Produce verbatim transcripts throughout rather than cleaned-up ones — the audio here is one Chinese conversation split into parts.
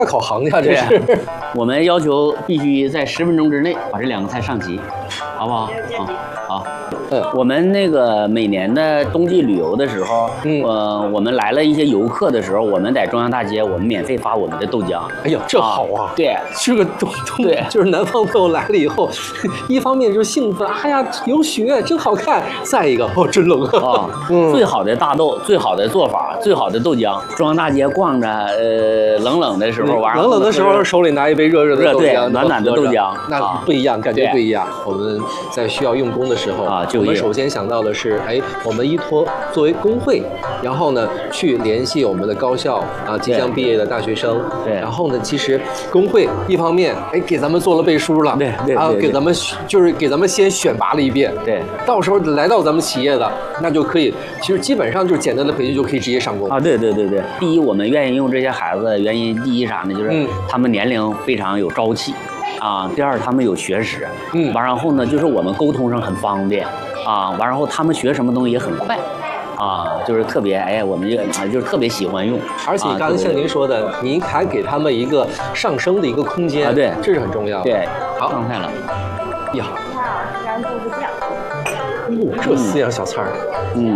考行家这是。 我们要求必须在十分钟之内把这两个菜上齐，好不好？啊，好。 嗯， 我们那个每年的冬季旅游的时候， 嗯， 呃，我们来了一些游客的时候，我们在中央大街，我们免费发我们的豆浆。 哎呀，这好啊！ 啊对， 这个冬冬对， 就是南方朋友来了以后，一方面就是兴奋，哎呀，有雪真好看；再一个，哦，真冷啊。嗯，最好的大豆，最好的做法，最好的豆浆。中央大街逛着，呃，冷冷的时候，晚上冷冷的时候，手里拿一杯热热的豆浆， 暖暖的豆浆， 那不一样，感觉不一样。我们在需要用工的时候啊， 我们首先想到的是，哎，我们依托作为工会，然后呢，去联系我们的高校啊，即将毕业的大学生。 对。 然后呢，其实工会一方面，哎，给咱们做了背书了， 对对。 啊，给咱们就是给咱们先选拔了一遍。 对。 到时候来到咱们企业的，那就可以，其实基本上就是简单的培训就可以直接上工。 啊，对对对对。第一，我们愿意用这些孩子，原因第一啥呢？就是他们年龄非常有朝气。啊，第二他们有学识， 嗯， 完然后呢，就是我们沟通上很方便，啊，完然后他们学什么东西也很快，啊，就是特别哎，我们就啊就是特别喜欢用， 而且刚才像您说的，您还给他们一个上升的一个空间啊，对， 这是很重要的。 对， 好， 上菜了， 呀， 然豆腐酱， 哦，这四样小菜儿， 嗯，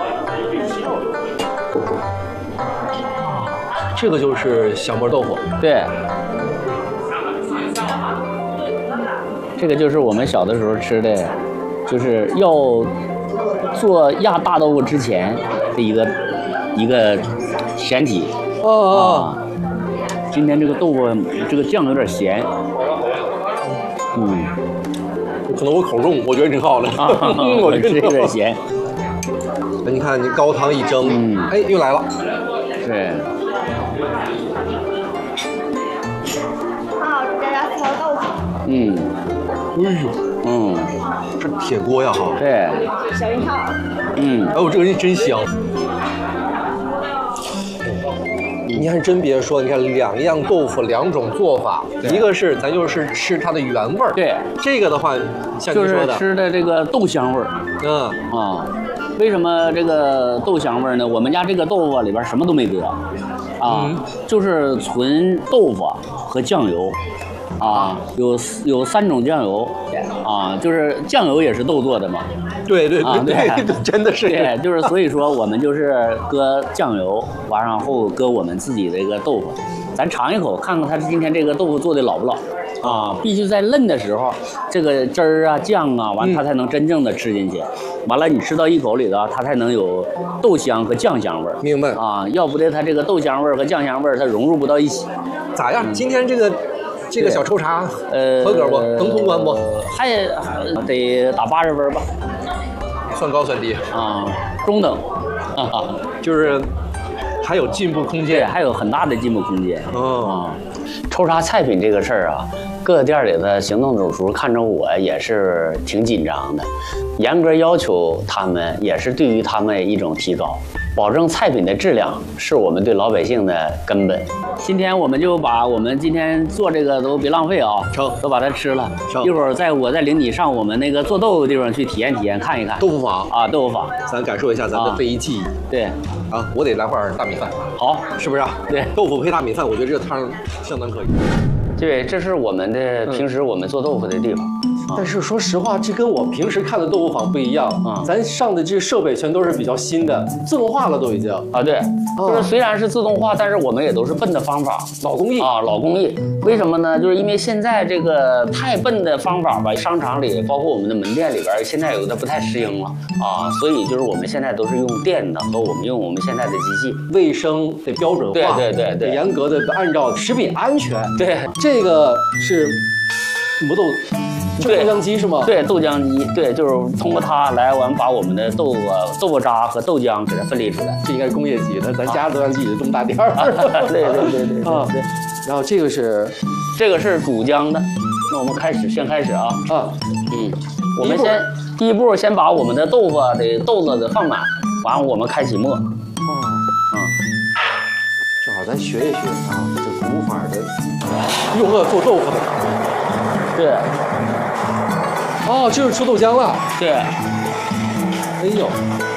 这个就是小磨豆腐， 对。这个就是我们小的时候吃的，就是要做压大豆腐之前的一个一个前提。 哦哦。 啊，今天这个豆腐这个酱有点咸。嗯。 可能我口重，我觉得挺好的。 啊，我觉得有点咸。 那你看，你高汤一蒸， 嗯， 哎，又来了。 对。 好，大家吃豆腐。 嗯。 哎呦， 嗯， 这铁锅呀哈。 对。 小鱼汤。 嗯， 哎呦，这个真香。你还真别说，你看两样豆腐两种做法，一个是咱就是吃它的原味儿， 对， 这个的话像您说的， 就是吃的这个豆香味儿。 嗯啊，为什么这个豆香味儿呢？我们家这个豆腐里边什么都没搁，啊， 嗯、 就是纯豆腐和酱油。啊，有有三种酱油，啊，就是酱油也是豆做的嘛。 对对对、 啊、对， 对真的是。 对，就是所以说我们就是搁酱油，完然后搁我们自己的一个豆腐，咱尝一口，看看它今天这个豆腐做的老不老。啊，必须在嫩的时候，这个汁儿啊、酱啊，完它才能真正的吃进去。完了，你吃到一口里头，它才能有豆香和酱香味儿。 明白啊，要不得它这个豆香味儿和酱香味儿它融入不到一起。 咋样？嗯、今天这个。这个小抽查， 呃， 合格不？能通关不？ 还还得打八十分吧。 算高算低？ 啊，中等。啊， 就是还有进步空间， 对，还有很大的进步空间。 哦， 啊，抽查菜品这个事儿啊，各个店里的行动主厨看着我也是挺紧张的，严格要求他们，也是对于他们一种提高。保证菜品的质量是我们对老百姓的根本。今天我们就把我们今天做这个都别浪费啊， 成， 都把它吃了。 成， 一会儿再我再领你上我们那个做豆腐的地方去体验体验，看一看豆腐坊啊，豆腐坊， 咱感受一下咱的非遗技艺。 啊对， 啊，我得来块大米饭。 好， 是不是啊？ 对， 豆腐配大米饭，我觉得这个汤相当可以。 对，这是我们的平时我们做豆腐的地方。嗯但是说实话，这跟我平时看的豆腐坊不一样啊。咱上的这设备全都是比较新的，自动化了都已经啊。对，就是虽然是自动化，但是我们也都是笨的方法， 老工艺啊，老工艺。为什么呢？就是因为现在这个太笨的方法吧，商场里包括我们的门店里边，现在有的不太适应了啊。所以就是我们现在都是用电的和我们用我们现在的机器， 卫生得标准化， 对对对对， 严格的按照食品安全。 对， 这个是磨豆。这豆浆机是吗？ 对，豆浆机，对，就是通过它来，我们把我们的豆腐、豆腐渣和豆浆给它分离出来。 这应该是工业级的，咱家豆浆机也就这么大点儿。 对对对对啊，对。然后这个是， 这个是煮浆的。那我们开始，先开始啊。 啊， 嗯，我们先第一步先把我们的豆腐的豆子的放满，完我们开启磨。哦， 嗯，正好咱学一学啊，这古法的用饵做豆腐的。 对。 哦，这就是出豆浆了。 对。 哎呦。